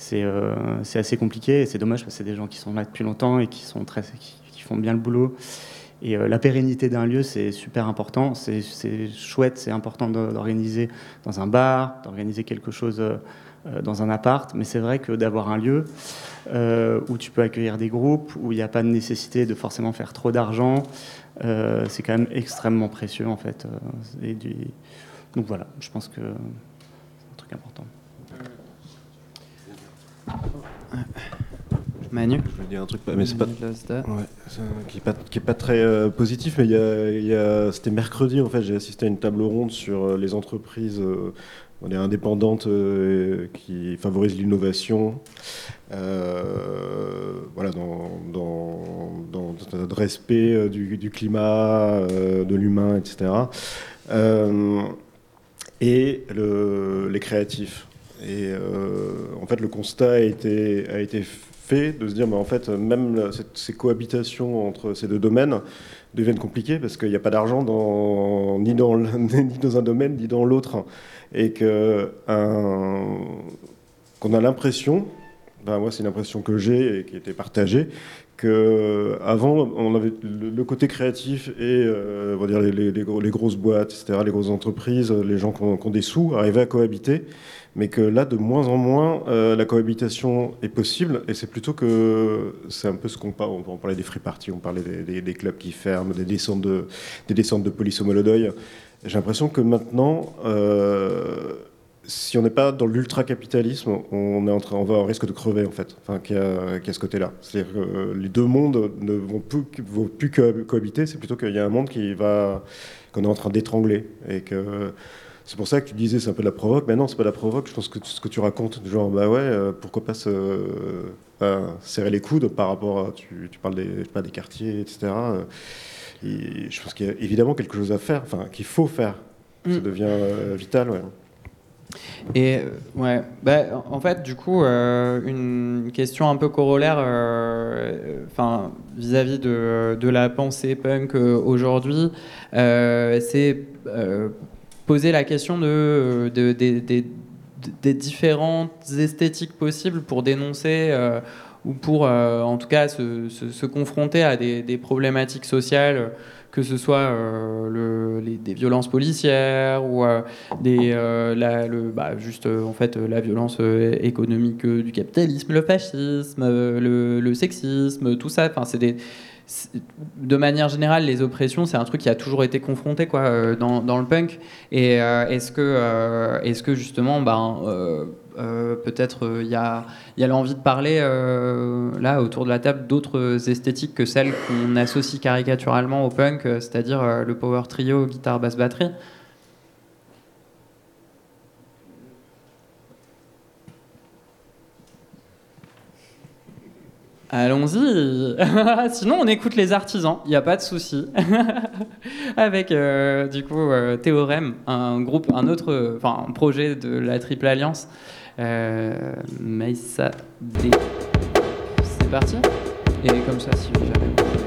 c'est assez compliqué, et c'est dommage parce que c'est des gens qui sont là depuis longtemps et qui font bien le boulot. Et la pérennité d'un lieu, c'est super important. C'est chouette, c'est important d'organiser dans un bar, d'organiser quelque chose dans un appart. Mais c'est vrai que d'avoir un lieu où tu peux accueillir des groupes, où il n'y a pas de nécessité de forcément faire trop d'argent, c'est quand même extrêmement précieux, en fait. Donc voilà, je pense que c'est un truc important. Manu. Je veux dire un truc, mais c'est pas, qui est pas très positif, mais c'était mercredi en fait, j'ai assisté à une table ronde sur les entreprises indépendantes qui favorisent l'innovation, voilà, dans de respect du climat, de l'humain, etc. Et les créatifs. Et en fait, le constat a été fait de se dire, mais en fait, même ces cohabitations entre ces deux domaines deviennent compliquées parce qu'il n'y a pas d'argent ni dans un domaine ni dans l'autre. Et qu'on a l'impression, moi c'est une impression que j'ai et qui était partagée, qu'avant on avait le côté créatif et on va dire les grosses boîtes, etc., les grosses entreprises, les gens qui ont des sous arrivaient à cohabiter. Mais que là, de moins en moins, la cohabitation est possible. Et c'est plutôt que c'est un peu ce qu'on parle. On parlait des free parties, on parlait des clubs qui ferment, des descentes de police au Molodeuil. J'ai l'impression que maintenant, si on n'est pas dans l'ultra-capitalisme, on risque de crever, en fait. Enfin, qu'il y a ce côté-là. C'est-à-dire que les deux mondes ne vont plus cohabiter. C'est plutôt qu'il y a un monde qu'on est en train d'étrangler. Et que... C'est pour ça que tu disais c'est un peu de la provoque, mais non, c'est pas de la provoque. Je pense que ce que tu racontes, genre pourquoi pas serrer les coudes par rapport à tu parles des quartiers, etc. Et je pense qu'il y a évidemment quelque chose à faire, enfin qu'il faut faire. Ça devient vital, ouais. Et en fait, du coup, une question un peu corollaire, vis-à-vis de la pensée punk aujourd'hui, c'est poser la question des différentes esthétiques possibles pour dénoncer ou pour en tout cas se confronter à des problématiques sociales, que ce soit des violences policières ou la violence économique du capitalisme, le fascisme, le sexisme, tout ça. Enfin, de manière générale, les oppressions, c'est un truc qui a toujours été confronté dans le punk. Et est-ce que justement, peut-être il y a l'envie de parler là autour de la table d'autres esthétiques que celles qu'on associe caricaturalement au punk, c'est-à-dire le power trio, guitare, basse, batterie. Allons-y. Sinon, on écoute les artisans. Il n'y a pas de souci. Avec Théorème, un projet de la Triple Alliance. Maïssa D. C'est parti. Et comme ça, si jamais.